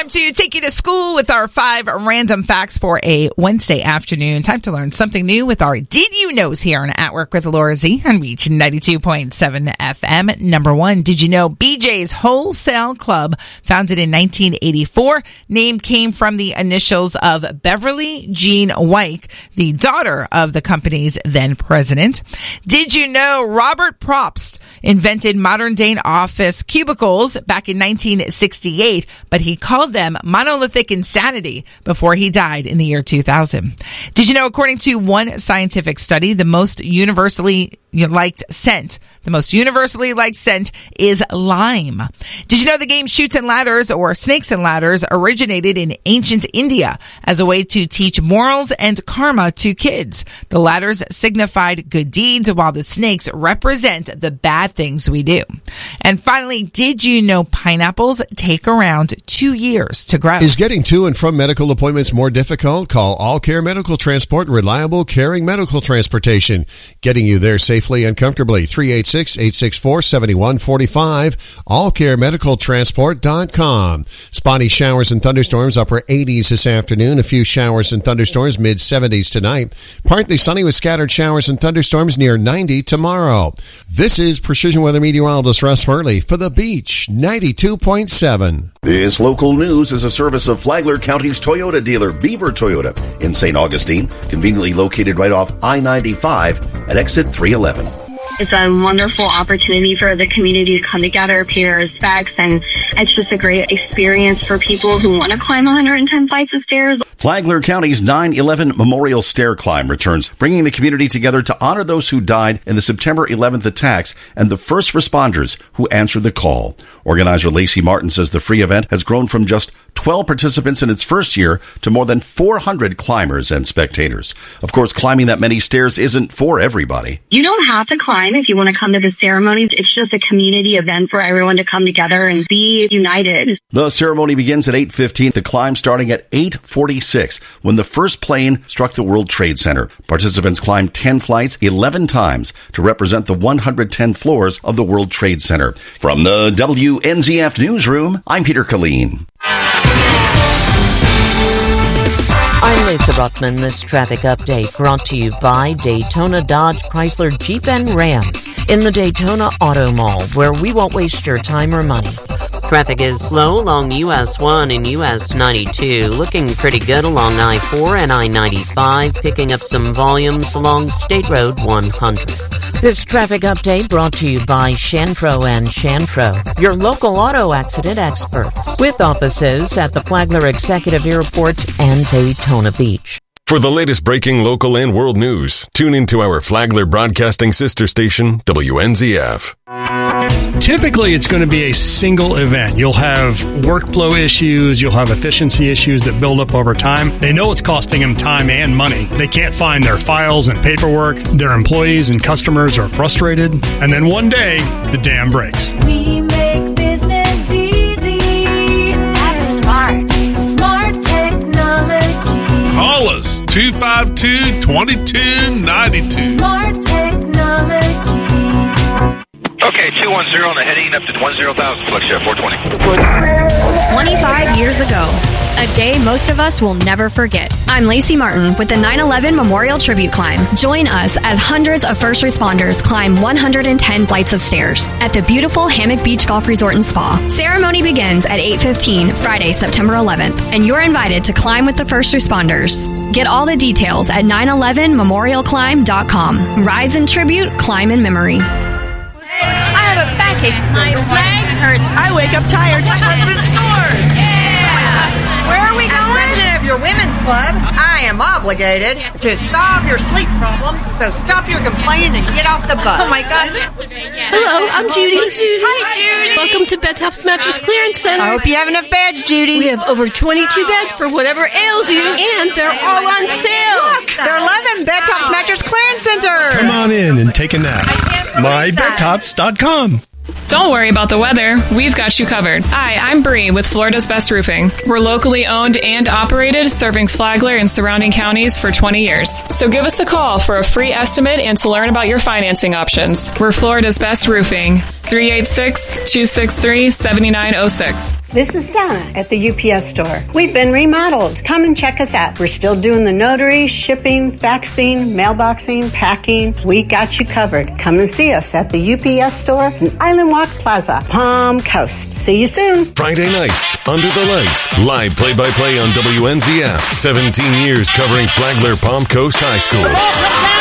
Time to take you to school with our 5 random facts for a Wednesday afternoon. Time to learn something new with our Did You Knows here on At Work with Laura Z on Reach 92.7 FM. Number 1, did you know BJ's Wholesale Club, founded in 1984, name came from the initials of Beverly Jean Wyke, the daughter of the company's then president. Did you know Robert Probst invented modern-day office cubicles back in 1968, but he called them monolithic insanity before he died in the year 2000. Did you know, according to one scientific study, the most universally liked scent is lime? Did you know the game Chutes and Ladders, or Snakes and Ladders, originated in ancient India as a way to teach morals and karma to kids? The ladders signified good deeds, while the snakes represent the bad things we do. And finally, did you know pineapples take around 2 years to grow? Is getting to and from medical appointments more difficult? Call All Care Medical Transport, reliable, caring medical transportation, getting you there safely and comfortably. 386-864-7145, allcaremedicaltransport.com. Spotty showers and thunderstorms, upper 80s this afternoon. A few showers and thunderstorms, mid 70s tonight. Partly sunny with scattered showers and thunderstorms, near 90 tomorrow. This is Precision Weather meteorologist Russ Furley for The Beach 92.7. This local news is a service of Flagler County's Toyota dealer, Beaver Toyota, in St. Augustine, conveniently located right off I-95 at exit 311. It's a wonderful opportunity for the community to come together, pay our respects, and it's just a great experience for people who want to climb 110 flights of stairs. Flagler County's 9/11 Memorial Stair Climb returns, bringing the community together to honor those who died in the September 11th attacks and the first responders who answered the call. Organizer Lacey Martin says the free event has grown from just 12 participants in its first year to more than 400 climbers and spectators. Of course, climbing that many stairs isn't for everybody. You don't have to climb if you want to come to the ceremony. It's just a community event for everyone to come together and be united. The ceremony begins at 8:15, the climb starting at 8:46, when the first plane struck the World Trade Center. Participants climbed 10 flights 11 times to represent the 110 floors of the World Trade Center. From the WNZF Newsroom, I'm Peter Killeen. I'm Lisa Ruckman. This traffic update brought to you by Daytona Dodge Chrysler Jeep and Ram in the Daytona Auto Mall, where we won't waste your time or money. Traffic is slow along US 1 and US 92, looking pretty good along I-4 and I-95, picking up some volumes along State Road 100. This traffic update brought to you by Shantro and Shantro, your local auto accident experts, with offices at the Flagler Executive Airport and Daytona Beach. For the latest breaking local and world news, tune into our Flagler Broadcasting sister station, WNZF. Typically, it's going to be a single event. You'll have workflow issues. You'll have efficiency issues that build up over time. They know it's costing them time and money. They can't find their files and paperwork. Their employees and customers are frustrated. And then one day, the dam breaks. We make business easy. That's smart. Smart technology. Call us, 252-2292. Smart technologies. Okay, 210 on the heading up to 10,000. Flex Jet 420. 25 years ago, a day most of us will never forget. I'm Lacey Martin with the 9/11 Memorial Tribute Climb. Join us as hundreds of first responders climb 110 flights of stairs at the beautiful Hammock Beach Golf Resort and Spa. Ceremony begins at 8:15 Friday, September 11th, and you're invited to climb with the first responders. Get all the details at 911memorialclimb.com. Rise in tribute, climb in memory. I have a backache. My leg hurts. I wake up tired. My husband snores. Yeah. Where are we going? As president of your women's club, I am obligated to solve your sleep problems. So stop your complaining and get off the bus. Oh my God. Hello, I'm Judy. Hi, Judy. Welcome to Bed Tops Mattress Clearance Center. I hope you have enough beds, Judy. We have over 22 beds for whatever ails you, and they're all on sale. Look, they're 11 Bed Tops Mattress Clearance Center. Come on in and take a nap. MyBedTops.com. Don't worry about the weather. We've got you covered. Hi, I'm Bree with Florida's Best Roofing. We're locally owned and operated, serving Flagler and surrounding counties for 20 years. So give us a call for a free estimate and to learn about your financing options. We're Florida's Best Roofing. 386-263-7906. This is Donna at the UPS store. We've been remodeled. Come and check us out. We're still doing the notary, shipping, faxing, mailboxing, packing. We got you covered. Come and see us at the UPS store in Island Walk Plaza, Palm Coast. See you soon. Friday nights, Under the Lights. Live play-by-play on WNZF. 17 years covering Flagler Palm Coast High School.